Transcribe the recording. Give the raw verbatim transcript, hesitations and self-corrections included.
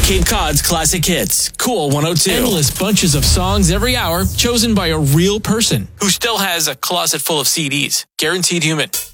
Cape Cod's classic hits. Cool one oh two. Endless bunches of songs every hour, chosen by a real person who still has a closet full of C Ds. Guaranteed human.